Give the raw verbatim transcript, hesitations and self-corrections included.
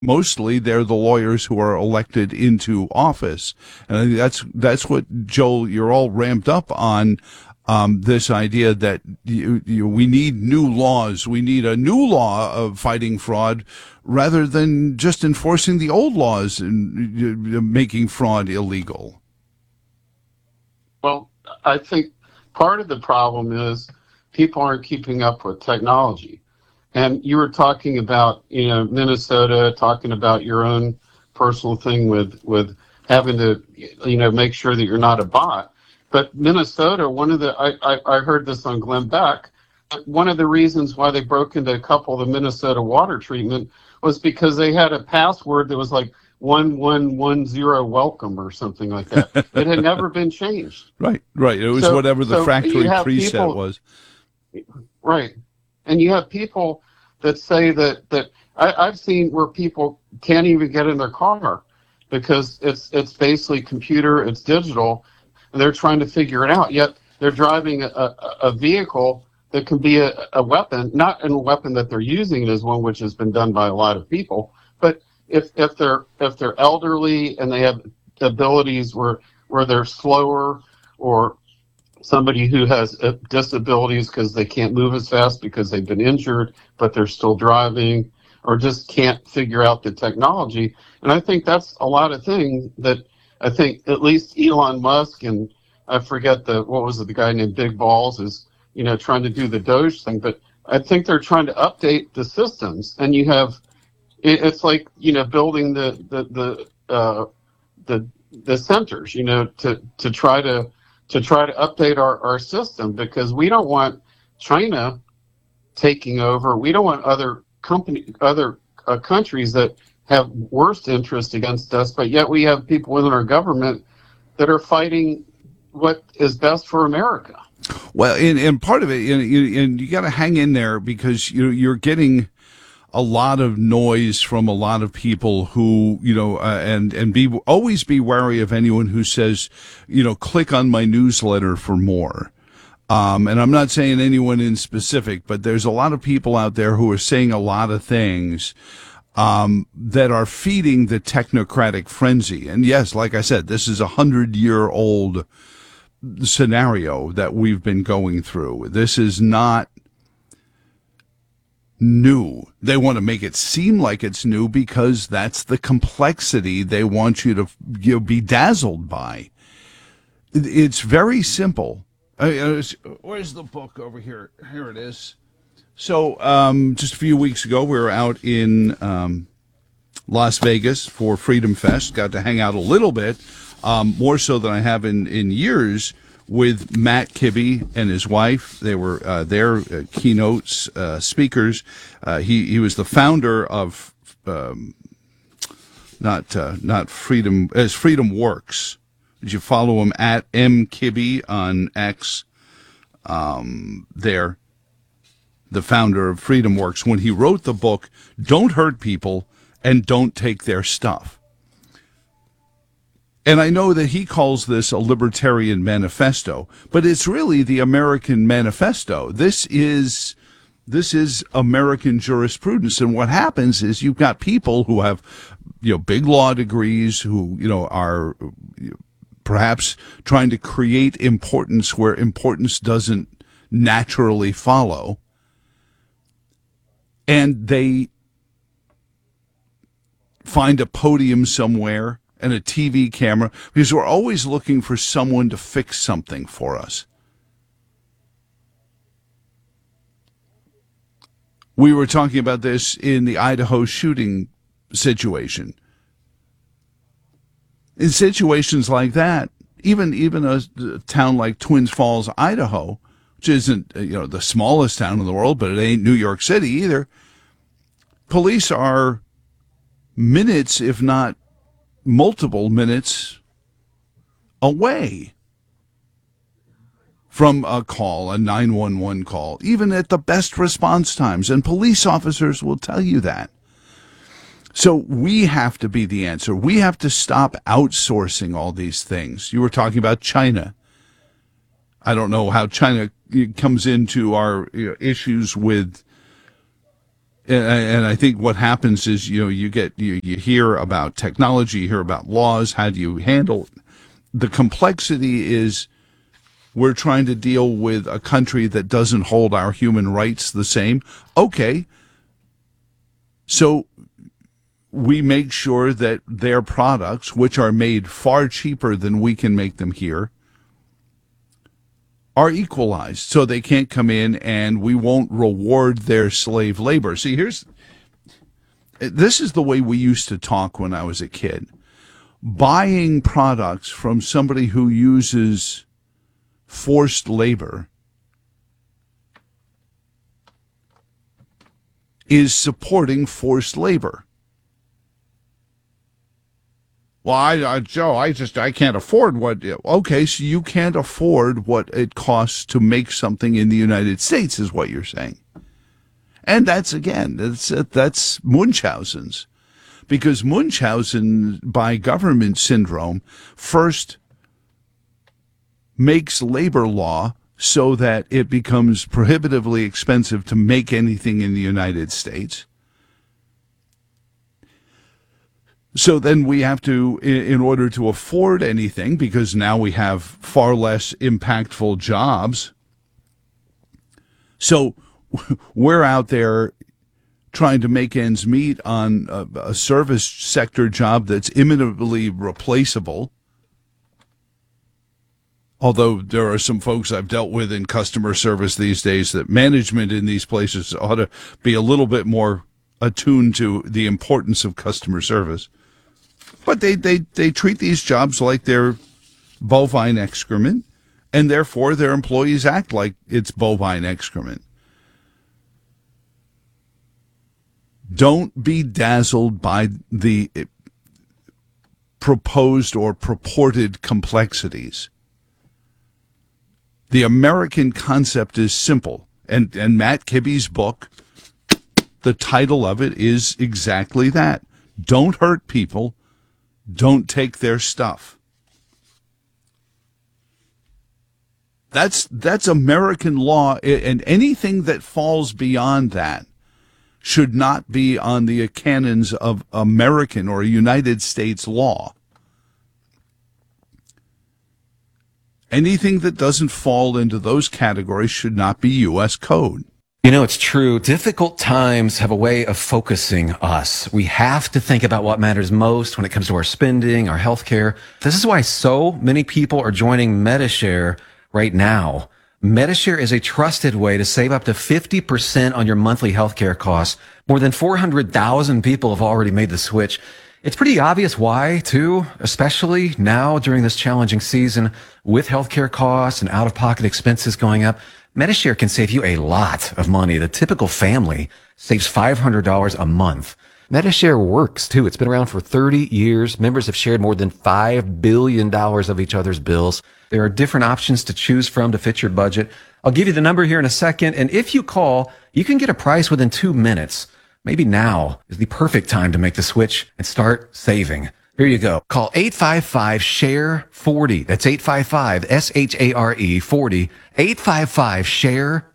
mostly they're the lawyers who are elected into office. And I think that's, that's what, Joel, you're all ramped up on, um, this idea that you, you, we need new laws. We need a new law of fighting fraud rather than just enforcing the old laws and uh, making fraud illegal. Well, I think part of the problem is people aren't keeping up with technology. And you were talking about, you know, Minnesota, talking about your own personal thing with, with having to, you know, make sure that you're not a bot. But Minnesota, one of the, I, I, I heard this on Glenn Beck, one of the reasons why they broke into a couple of the Minnesota water treatment was because they had a password that was like one one one zero welcome or something like that. It had never been changed. Right, right. It was So, whatever the so factory you have preset people, was. right. And you have people that say that, that I, I've seen where people can't even get in their car because it's it's basically computer, it's digital, and they're trying to figure it out. Yet they're driving a, a, a vehicle that can be a, a weapon, not a weapon that they're using it as one, which has been done by a lot of people. But if if they're if they're elderly and they have abilities where where they're slower, or somebody who has uh, disabilities because they can't move as fast because they've been injured, but they're still driving, or just can't figure out the technology. And I think that's a lot of things that I think at least Elon Musk and I forget the, what was it, the guy named Big Balls is, you know, trying to do the Doge thing, but I think they're trying to update the systems. And you have, it, it's like, you know, building the, the, the, uh, the, the centers, you know, to, to try to, to try to update our, our system, because we don't want China taking over. We don't want other company, other uh, countries that have worst interest against us, but yet we have people within our government that are fighting what is best for America. Well, and, and part of it, and, and you got to hang in there, because you, you're getting a lot of noise from a lot of people who, you know, uh, and, and be, always be wary of anyone who says, you know, click on my newsletter for more. Um, and I'm not saying anyone in specific, but there's a lot of people out there who are saying a lot of things, um, that are feeding the technocratic frenzy. And yes, like I said, this is a hundred year old scenario that we've been going through. This is not new. They want to make it seem like it's new because that's the complexity they want you to, you know, be dazzled by. It's very simple. Uh, where's the book over here? Here it is. So um, just a few weeks ago, we were out in um, Las Vegas for Freedom Fest. Got to hang out a little bit, um, more so than I have in, in years, with Matt Kibbe and his wife. They were uh, their uh, keynotes uh, speakers. Uh, he he was the founder of um, not uh, not Freedom as Freedom Works. Did you follow him at M Kibbe on X? Um, there, the founder of Freedom Works, when he wrote the book "Don't Hurt People and Don't Take Their Stuff." And I know that he calls this a libertarian manifesto, but it's really the American manifesto. This is, this is American jurisprudence. And what happens is you've got people who have, you know, big law degrees, who, you know, are perhaps trying to create importance where importance doesn't naturally follow. And they find a podium somewhere and a T V camera, because we're always looking for someone to fix something for us. We were talking about this in the Idaho shooting situation. In situations like that, even even a, a town like Twins Falls, Idaho, which isn't, you know, the smallest town in the world, but it ain't New York City either, police are minutes, if not multiple minutes away from a call, a nine one one call, even at the best response times. And police officers will tell you that. So we have to be the answer. We have to stop outsourcing all these things. You were talking about China. I don't know how China comes into our, you know, issues with And, and I think what happens is, you know, you get, you, you hear about technology, you hear about laws, how do you handle it? The complexity is we're trying to deal with a country that doesn't hold our human rights the same. Okay. So we make sure that their products, which are made far cheaper than we can make them here, are equalized so they can't come in, and we won't reward their slave labor. See, here's, this is the way we used to talk when I was a kid. Buying products from somebody who uses forced labor is supporting forced labor. Well, I, I, Joe, I just, I can't afford what, okay, so you can't afford what it costs to make something in the United States is what you're saying. And that's, again, that's, that's Munchausen's. Because Munchausen, by government syndrome, first makes labor law so that it becomes prohibitively expensive to make anything in the United States. So then we have to, in order to afford anything, because now we have far less impactful jobs. So we're out there trying to make ends meet on a, a service sector job that's imminently replaceable. Although there are some folks I've dealt with in customer service these days that management in these places ought to be a little bit more attuned to the importance of customer service. But they, they, they treat these jobs like they're bovine excrement, and therefore their employees act like it's bovine excrement. Don't be dazzled by the proposed or purported complexities. The American concept is simple, and, and Matt Kibbe's book, the title of it is exactly that. Don't hurt people. Don't take their stuff. That's that's American law, and anything that falls beyond that should not be on the canons of American or United States law. Anything that doesn't fall into those categories should not be U S code. You know, it's true. Difficult times have a way of focusing us. We have to think about what matters most when it comes to our spending, our healthcare. This is why so many people are joining Medi-Share right now. Medi-Share is a trusted way to save up to fifty percent on your monthly healthcare costs. More than four hundred thousand people have already made the switch. It's pretty obvious why, too, especially now during this challenging season with healthcare costs and out-of-pocket expenses going up. Medi-Share can save you a lot of money. The typical family saves five hundred dollars a month. Medi-Share works, too. It's been around for thirty years. Members have shared more than five billion dollars of each other's bills. There are different options to choose from to fit your budget. I'll give you the number here in a second, and if you call, you can get a price within two minutes. Maybe now is the perfect time to make the switch and start saving. Here you go. Call eight five five, S H A R E, forty. That's eight five five, S H A R E, forty. eight five five, S H A R E,